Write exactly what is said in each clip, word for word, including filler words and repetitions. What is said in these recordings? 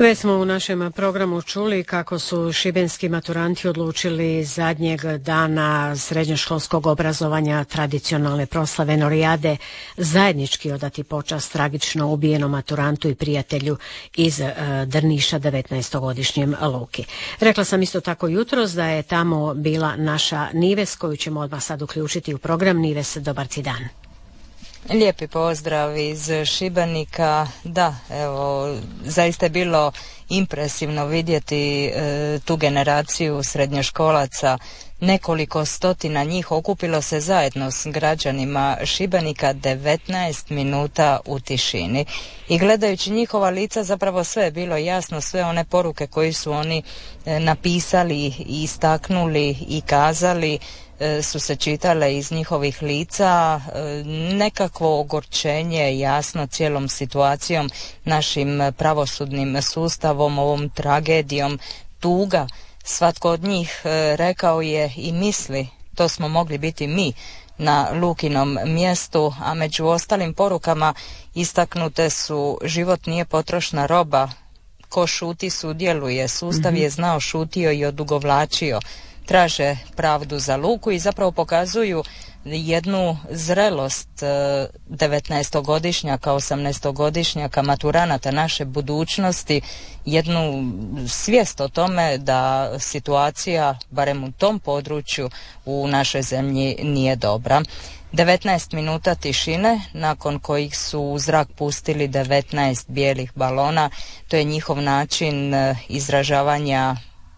Već smo u našem programu čuli kako su šibenski maturanti odlučili zadnjeg dana srednjoškolskog obrazovanja tradicionalne proslave Norijade zajednički odati počast tragično ubijenom maturantu i prijatelju iz uh, Drniša, devetnaestogodišnjem Luki. Rekla sam isto tako jutros da je tamo bila naša Nives, koju ćemo odmah sad uključiti u program. Nives, dobar ti dan. Lijepi pozdrav iz Šibenika. Da, evo, zaista je bilo impresivno vidjeti e, tu generaciju srednjoškolaca. Nekoliko stotina njih okupilo se zajedno s građanima Šibenika devetnaest minuta u tišini. I gledajući njihova lica zapravo sve je bilo jasno, sve one poruke koje su oni e, napisali i istaknuli i kazali su se čitale iz njihovih lica. Nekakvo ogorčenje jasno cijelom situacijom, našim pravosudnim sustavom, ovom tragedijom, tuga. Svatko od njih rekao je i misli, to smo mogli biti mi na Lukinom mjestu, a među ostalim porukama istaknute su: život nije potrošna roba, ko šuti sudjeluje, sustav je znao, šutio i odugovlačio. Traže pravdu za Luku i zapravo pokazuju jednu zrelost devetnaestogodišnjaka, osamnaestogodišnjaka, maturanata naše budućnosti, jednu svijest o tome da situacija, barem u tom području, u našoj zemlji nije dobra. devetnaest minuta tišine, nakon kojih su u zrak pustili devetnaest bijelih balona. To je njihov način izražavanja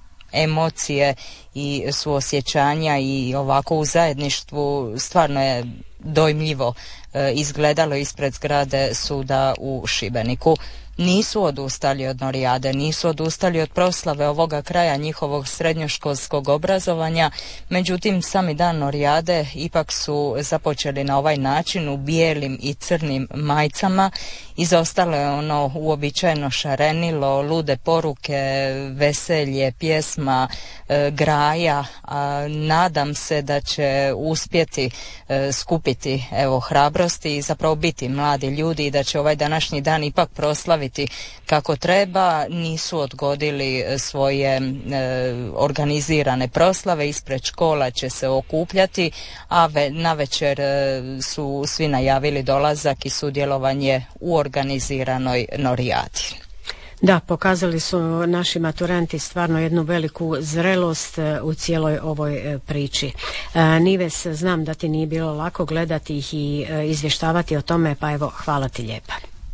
emocije i suosjećanja, i ovako u zajedništvu stvarno je dojmljivo e, izgledalo ispred zgrade suda u Šibeniku. Nisu odustali od Norijade, nisu odustali od proslave ovoga kraja njihovog srednjoškolskog obrazovanja, međutim sami dan Norijade ipak su započeli na ovaj način u bijelim i crnim majcama. Izostalo je ono uobičajeno šarenilo, lude poruke, veselje, pjesma, e, graja. A nadam se da će uspjeti e, skupiti evo hrabrosti i zapravo biti mladi ljudi i da će ovaj današnji dan ipak proslaviti kako treba. Nisu odgodili svoje e, organizirane proslave, ispred škola će se okupljati, a ve, navečer e, su svi najavili dolazak i sudjelovanje u organiziranoj Norijadi. Da, pokazali su naši maturanti stvarno jednu veliku zrelost u cijeloj ovoj priči. Nives, znam da ti nije bilo lako gledati ih i izvještavati o tome, pa evo, hvala ti lijepa.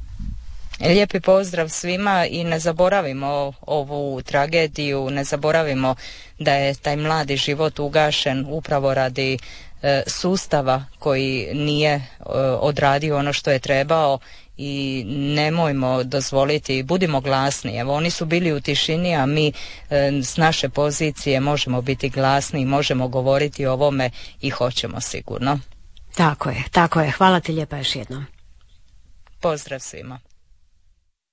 Lijepi pozdrav svima i ne zaboravimo ovu tragediju, ne zaboravimo da je taj mladi život ugašen upravo radi e, sustava koji nije e, odradio ono što je trebao, i nemojmo dozvoliti, budimo glasni. Evo, oni su bili u tišini, a mi e, s naše pozicije možemo biti glasni, možemo govoriti o ovome i hoćemo sigurno. Tako je, tako je. Hvala ti lijepa još jednom. Pozdrav svima.